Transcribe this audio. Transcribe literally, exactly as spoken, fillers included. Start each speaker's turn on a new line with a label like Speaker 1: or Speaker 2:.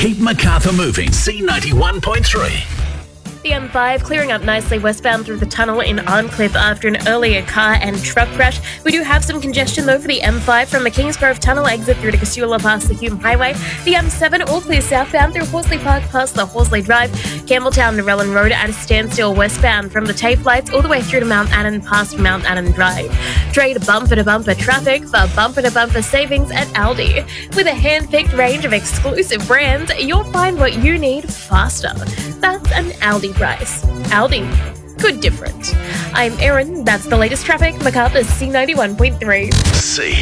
Speaker 1: Keep Macarthur moving. C ninety-one point three.
Speaker 2: The M five clearing up nicely westbound through the tunnel in Arncliffe after an earlier car and truck crash. We do have some congestion though for the M five from the Kingsgrove Tunnel exit through to Casula past the Hume Highway. The M seven all clear southbound through Horsley Park past the Horsley Drive. Campbelltown to Rellan Road at a standstill westbound from the TAFE lights all the way through to Mount Annan past Mount Annan Drive. Trade bumper-to-bumper traffic for bumper-to-bumper savings at Aldi. With a hand-picked range of exclusive brands, you'll find what you need faster. That's an Aldi price. Aldi. Good different. I'm Erin. That's the latest traffic. Macarthur C ninety-one point three.
Speaker 1: C.